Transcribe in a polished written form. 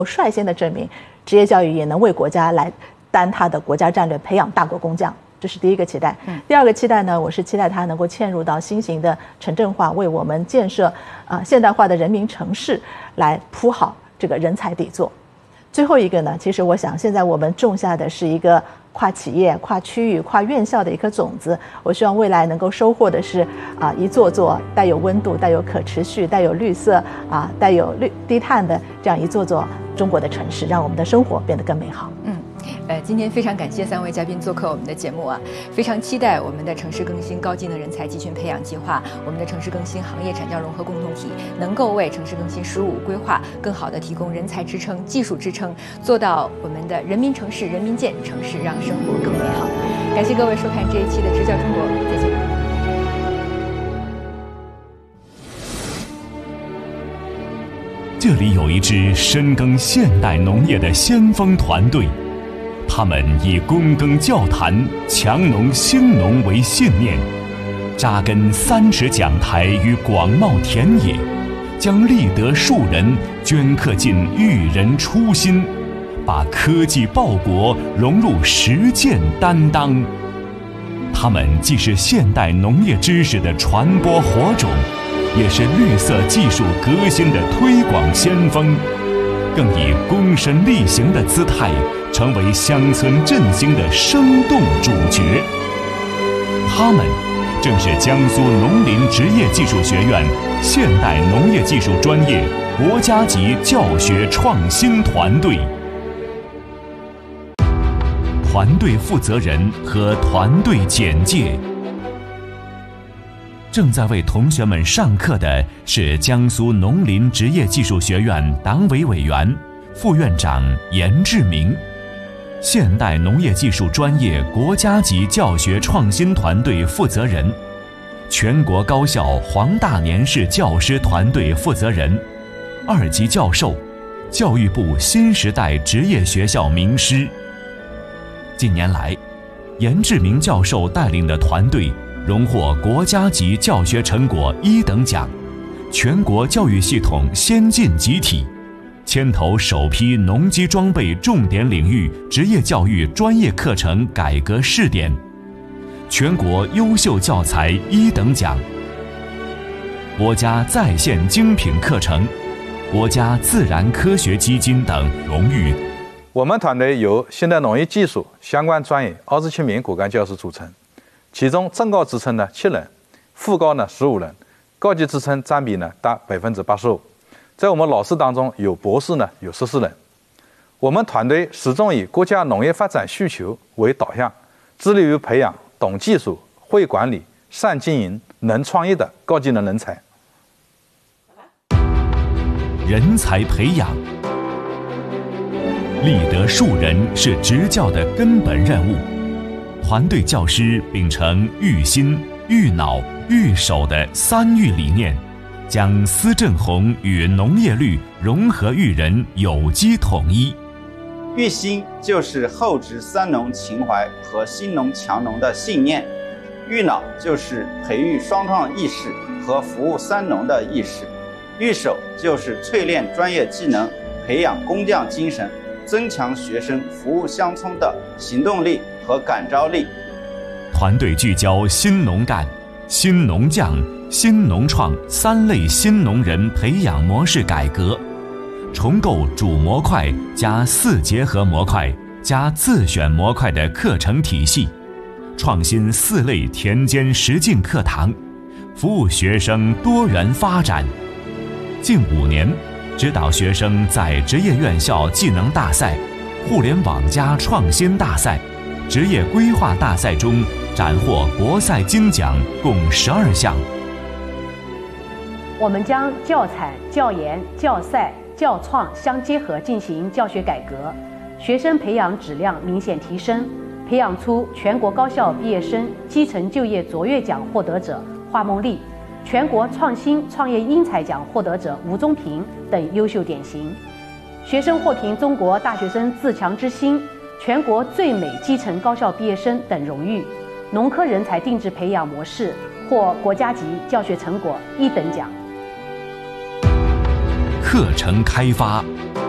率先的证明，职业教育也能为国家来担它的国家战略，培养大国工匠。这是第一个期待。第二个期待呢，我是期待它能够嵌入到新型的城镇化，为我们建设现代化的人民城市来铺好这个人才底座。最后一个呢，其实我想现在我们种下的是一个跨企业、跨区域、跨院校的一颗种子。我希望未来能够收获的是一座座带有温度、带有可持续、带有绿色带有低碳的这样一座座中国的城市，让我们的生活变得更美好。 今天非常感谢3位嘉宾做客我们的节目非常期待我们的城市更新高技能人才集群培养计划，我们的城市更新行业产教融合共同体能够为城市更新15规划更好的提供人才支撑、技术支撑，做到我们的人民城市、人民建城市，让生活更美好。感谢各位收看这一期的支教中国，再见。 这里有一支深耕现代农业的先锋团队，他们以躬耕教坛、强农兴农为信念，扎根3尺讲台与广袤田野，将立德树人镌刻进育人初心，把科技报国融入实践担当。他们既是现代农业知识的传播火种，也是绿色技术革新的推广先锋，更以躬身力行的姿态成为乡村振兴的生动主角。他们正是江苏农林职业技术学院现代农业技术专业国家级教学创新团队。团队负责人和团队简介。正在为同学们上课的是江苏农林职业技术学院党委委员、副院长严志明，现代农业技术专业国家级教学创新团队负责人，全国高校黄大年市教师团队负责人，2级教授，教育部新时代职业学校名师。近年来，严志明教授带领的团队荣获国家级教学成果1等奖，全国教育系统先进集体，牵头首批农机装备重点领域职业教育专业课程改革试点，全国优秀教材1等奖，国家在线精品课程、国家自然科学基金等荣誉。 我们团队由现代农业技术相关专业27名骨干教师组成，其中正高职称呢7人，副高呢15人，高级职称占比呢达85%。在我们老师当中，有博士呢有14人。我们团队始终以国家农业发展需求为导向，致力于培养懂技术、会管理、善经营、能创业的高技能人才。 人才培养，立德树人是执教的根本任务。团队教师秉承育心、育脑、育手的3育理念，将思正红与农业绿融合育人有机统一。 育心就是厚植3农情怀和兴农强农的信念，育脑就是培育双创意识和服务3农的意识，育手就是淬炼专业技能，培养工匠精神，增强学生服务乡村的行动力和感召力。 团队聚焦新农干、新农匠、新农创3类新农人培养模式改革，重构主模块加4结合模块加自选模块的课程体系，创新4类田间实境课堂，服务学生多元发展。近5年，指导学生在职业院校技能大赛、互联网加创新大赛、职业规划大赛中斩获国赛金奖共12项。 我们将教材、教研、教赛、教创相结合进行教学改革，学生培养质量明显提升，培养出全国高校毕业生基层就业卓越奖获得者华梦丽、全国创新创业英才奖获得者吴宗平等优秀典型。学生获评中国大学生自强之星、全国最美基层高校毕业生等荣誉。农科人才定制培养模式获国家级教学成果1等奖。 课程开发，